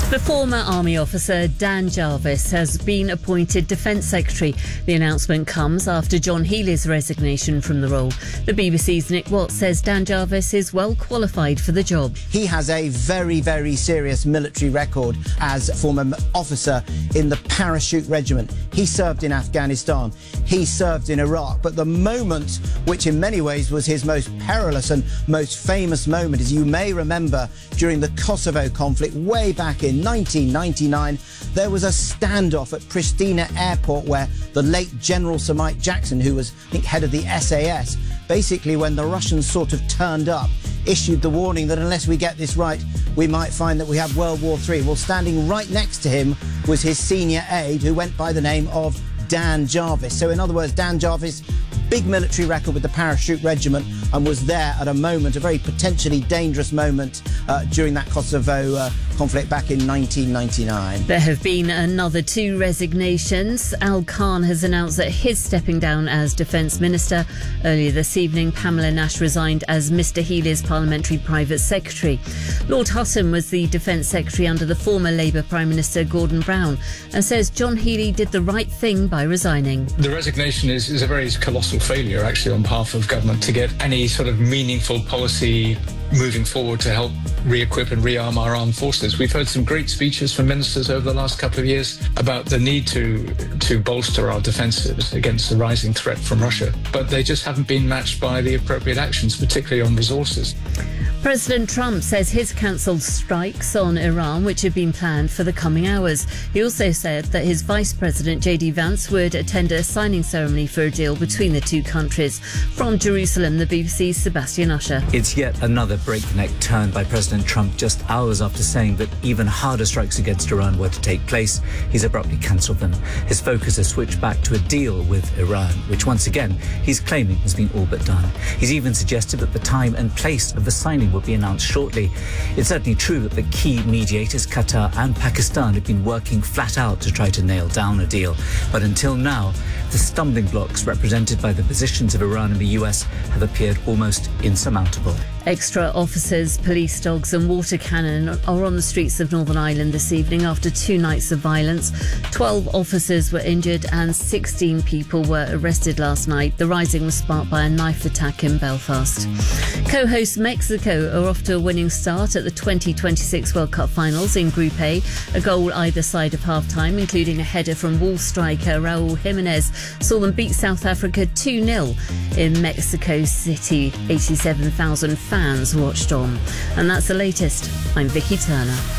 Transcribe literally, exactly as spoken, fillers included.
The former Army officer Dan Jarvis has been appointed Defence Secretary. The announcement comes after John Healey's resignation from the role. The B B C's Nick Watts says Dan Jarvis is well qualified for the job. He has a very, very serious military record as a former officer in the Parachute Regiment. He served in Afghanistan. He served in Iraq. But the moment, which in many ways was his most perilous and most famous moment, as you may remember, during the Kosovo conflict way back in nineteen ninety-nine, there was a standoff at Pristina Airport where the late General Sir Mike Jackson, who was, I think, head of the S A S, basically when the Russians sort of turned up, issued the warning that unless we get this right, we might find that we have World War Three. Well, standing right next to him was his senior aide, who went by the name of Dan Jarvis. So in other words, Dan Jarvis, big military record with the Parachute Regiment, and was there at a moment, a very potentially dangerous moment uh, during that Kosovo uh, conflict back in nineteen ninety-nine. There have been another two resignations. Al Khan has announced that he's stepping down as Defence Minister. Earlier this evening, Pamela Nash resigned as Mr Healey's Parliamentary Private Secretary. Lord Hutton was the Defence Secretary under the former Labour Prime Minister Gordon Brown and says John Healey did the right thing by resigning. The resignation is, is a very colossal failure, actually, on behalf of government to get any sort of meaningful policy moving forward to help re-equip and rearm our armed forces. We've heard some great speeches from ministers over the last couple of years about the need to to bolster our defences against the rising threat from Russia, but they just haven't been matched by the appropriate actions, particularly on resources. President Trump says he's cancelled strikes on Iran, which had been planned for the coming hours. He also said that his Vice President, J D Vance, would attend a signing ceremony for a deal between the two countries. From Jerusalem, the B B C's Sebastian Usher. It's yet another breakneck turn by President Trump just hours after saying that even harder strikes against Iran were to take place. He's abruptly cancelled them. His focus has switched back to a deal with Iran, which once again he's claiming has been all but done. He's even suggested that the time and place of the signing will be announced shortly. It's certainly true that the key mediators, Qatar and Pakistan, have been working flat out to try to nail down a deal. But until now, the stumbling blocks represented by the positions of Iran and the U S have appeared almost insurmountable. Extra officers, police dogs and water cannon are on the streets of Northern Ireland this evening after two nights of violence. Twelve officers were injured and sixteen people were arrested last night. The rising was sparked by a knife attack in Belfast. Co-host Mexico are off to a winning start at the twenty twenty-six World Cup finals in Group A. A goal either side of half-time, including a header from Wolves striker Raul Jimenez, saw them beat South Africa two nil in Mexico City. eighty-seven thousand fans watched on. And that's the latest. I'm Vicky Turner.